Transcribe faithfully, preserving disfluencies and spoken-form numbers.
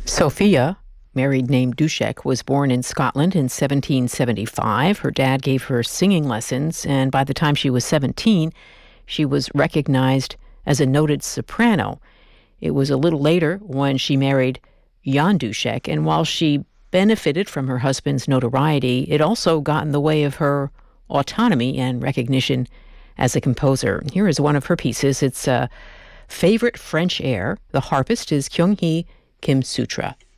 Sophia, married name Dushek, was born in Scotland in seventeen seventy-five. Her dad gave her singing lessons, and by the time she was seventeen, she was recognized as a noted soprano. It was a little later when she married Jan Dushek, and while she benefited from her husband's notoriety, it also got in the way of her autonomy and recognition as a composer. Here is one of her pieces. It's a favorite French air. The harpist is Kyung-hee Kim Sutra.